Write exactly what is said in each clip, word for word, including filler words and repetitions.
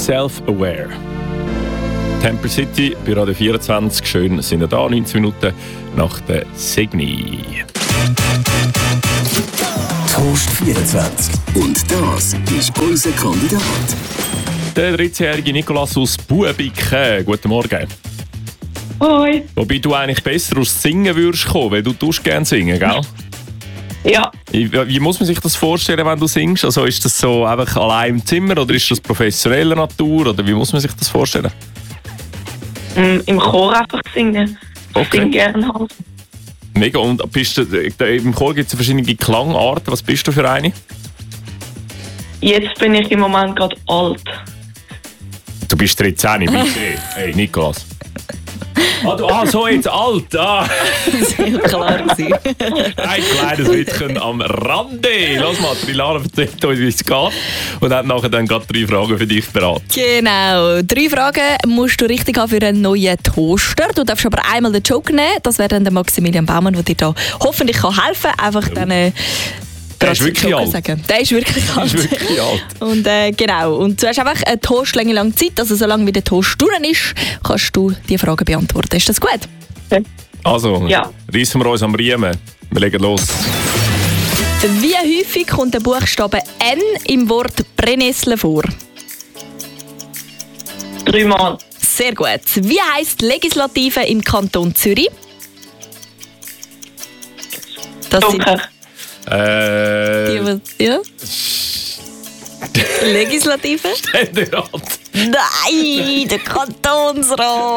Self-Aware. Temple City bei Radio vierundzwanzig. Schön sind wir da, neunzehn Minuten nach der Signi. Toast vierundzwanzig. Und das ist unser Kandidat. Der dreizehnjährige Nikolaus aus Buebiken. Guten Morgen. Hoi. Wobei du eigentlich besser aus Singen würdest kommen, weil du tust gerne singen, gell? Ja. Wie muss man sich das vorstellen, wenn du singst? Also ist das so einfach allein im Zimmer oder ist das professioneller Natur? Oder wie muss man sich das vorstellen? Ähm, Im Chor einfach singen. Okay. Ich singe gerne halt. Mega. Und bist du, im Chor gibt es verschiedene Klangarten. Was bist du für eine? Jetzt bin ich im Moment gerade alt. Du bist dreizehn, bitte. Hey, Nikolaus. Ah, du, ah, so jetzt alt. Ah. Das war klar. Ein kleines Wittchen am Rande. Lass mal, Trilana erzählt uns, wie es geht. Und hat nachher dann gerade drei Fragen für dich beraten. Genau. Drei Fragen musst du richtig haben für einen neuen Toaster. Du darfst aber einmal den Joke nehmen. Das wäre dann der Maximilian Baumann, der dir da hoffentlich kann helfen kann. Einfach dann... Äh, Der ist wirklich alt. Sagen. Der ist wirklich Der alt. ist wirklich alt. Und äh, genau. Und du hast einfach eine Toastlänge lang Zeit, also solange wie der Toast durch ist, kannst du die Fragen beantworten. Ist das gut? Also, Ja. reissen wir uns am Riemen. Wir legen los. Wie häufig kommt der Buchstabe N im Wort Brennnessel vor? Dreimal. Sehr gut. Wie heisst die Legislative im Kanton Zürich? Das sind Dunkel. Äh. die, die, ja. Legislative? Ständerat. Nein, der Kantonsrat.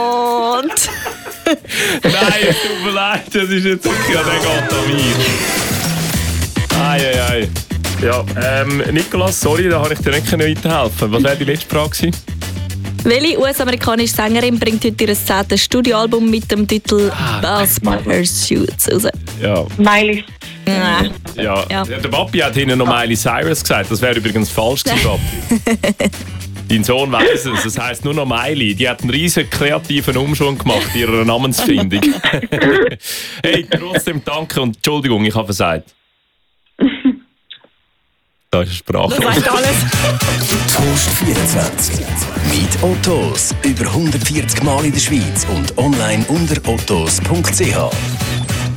Nein, es tut mir leid, das ist jetzt wirklich ein geht an mir. Ei, ei, ei. Ja, ähm, Nikolaus, sorry, da habe ich dir nicht weiterhelfen. Was wäre die letzte Frage gewesen? Welche U S-amerikanische Sängerin bringt heute ihr zehntes Studioalbum mit dem Titel Bass Pursuits raus? Ja. Miley. Ja. Ja. Ja. Der Papi hat hinten noch Miley Cyrus gesagt. Das wäre übrigens falsch gewesen, Papi. Dein Sohn weiss es. Das heisst nur noch Miley. Die hat einen riesen kreativen Umschwung gemacht in ihrer Namensfindung. Hey, trotzdem danke und Entschuldigung, ich habe versagt. Da ist eine Sprache. Das sagt alles. Toast vierundzwanzig. Mit Ottos. Über hundertvierzig Mal in der Schweiz und online unter ottos punkt c h.